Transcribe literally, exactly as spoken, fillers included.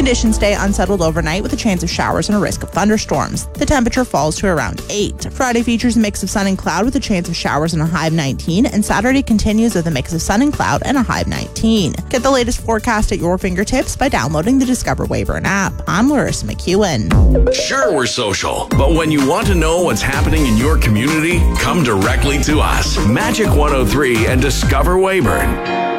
Conditions stay unsettled overnight with a chance of showers and a risk of thunderstorms. The temperature falls to around eight. Friday features a mix of sun and cloud with a chance of showers and a high of nineteen, and Saturday continues with a mix of sun and cloud and a high of nineteen. Get the latest forecast at your fingertips by downloading the Discover Weyburn app. I'm Larissa McEwen. Sure, we're social, but when you want to know what's happening in your community, come directly to us. Magic one oh three and Discover Weyburn.